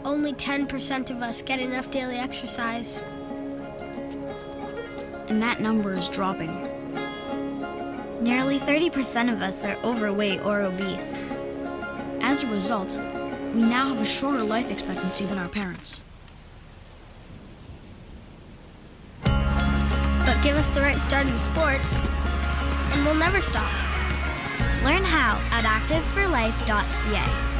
Only 10% of us get enough daily exercise. And that number is dropping. Nearly 30% of us are overweight or obese. As a result, we now have a shorter life expectancy than our parents. But give us the right start in sports, and we'll never stop. Learn how at activeforlife.ca.